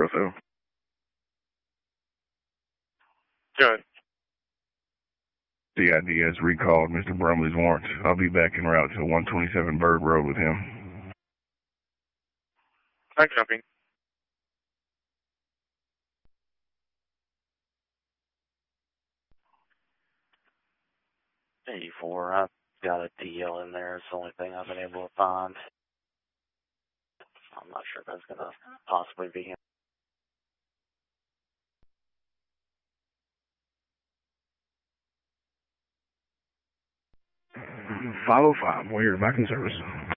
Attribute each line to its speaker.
Speaker 1: for us, though.
Speaker 2: Good.
Speaker 1: CID has recalled Mr. Brumley's warrant. I'll be back en route to 127 Bird Road with him.
Speaker 2: I copy.
Speaker 3: Hey, 4, I've got a DL in there. It's the only thing I've been able to find. I'm not sure if that's going to possibly be him.
Speaker 1: Follow 5, we're your back in service.